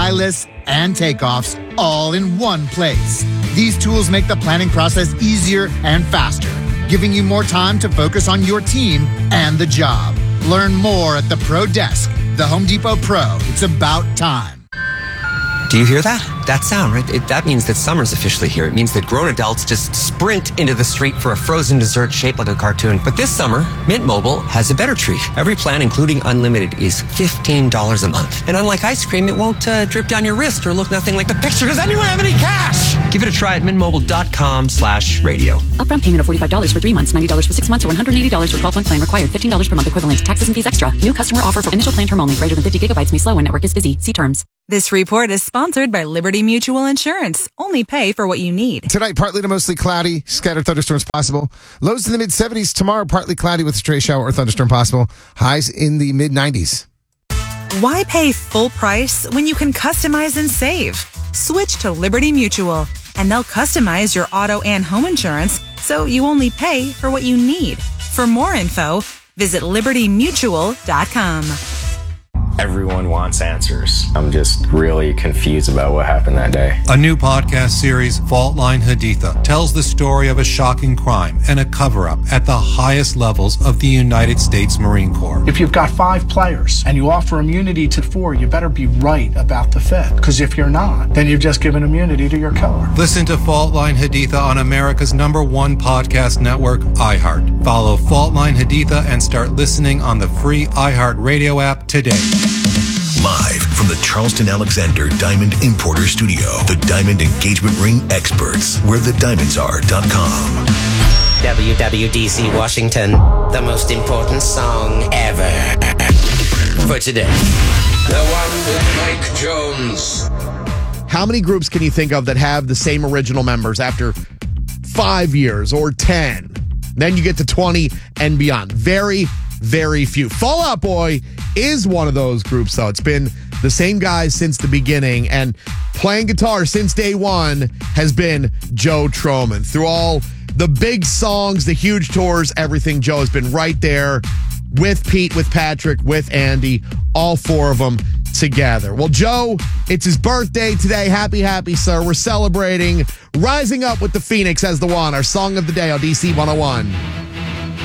fly lists, and takeoffs all in one place. These tools make the planning process easier and faster, giving you more time to focus on your team and the job. Learn more at the Pro Desk, the Home Depot Pro. It's about time. Do you hear that? That sound, right? That means that summer's officially here. It means that grown adults just sprint into the street for a frozen dessert shaped like a cartoon. But this summer, Mint Mobile has a better treat. Every plan, including unlimited, is $15 a month. And unlike ice cream, it won't drip down your wrist or look nothing like the picture. Does anyone have any cash? Give it a try at mintmobile.com/radio. Upfront payment of $45 for 3 months, $90 for 6 months, or $180 for 12-month plan required. $15 per month equivalent. Taxes and fees extra. New customer offer for initial plan term only. Greater than 50 gigabytes may slow when network is busy. See terms. This report is sponsored by Liberty Mutual Insurance. Only pay for what you need. Tonight, partly to mostly cloudy. Scattered thunderstorms possible. Lows in the mid-70s. Tomorrow, partly cloudy with a stray shower or thunderstorm possible. Highs in the mid-90s. Why pay full price when you can customize and save? Switch to Liberty Mutual, and they'll customize your auto and home insurance so you only pay for what you need. For more info, visit libertymutual.com. Everyone wants answers. I'm just really confused about what happened that day. A new podcast series, Fault Line Haditha, tells the story of a shocking crime and a cover-up at the highest levels of the United States Marine Corps. If you've got 5 players and you offer immunity to 4, you better be right about the 5th. Because if you're not, then you've just given immunity to your killer. Listen to Fault Line Haditha on America's #1 podcast network, iHeart. Follow Fault Line Haditha and start listening on the free iHeart Radio app today. Live from the Charleston Alexander Diamond Importer Studio, the Diamond Engagement Ring Experts, where the diamonds are.com. WWDC Washington, the most important song ever for today. The one with Mike Jones. How many groups can you think of that have the same original members after 5 years or 10? Then you get to 20 and beyond. Very, very few. Fall Out Boy is one of those groups, though. It's been the same guys since the beginning, and playing guitar since day one has been Joe Trohman. Through all the big songs, the huge tours, everything, Joe has been right there with Pete, with Patrick, with Andy, all 4 of them together. Well, Joe, it's his birthday today. Happy, happy, sir. We're celebrating Rising Up with the Phoenix as the one, our song of the day on DC 101.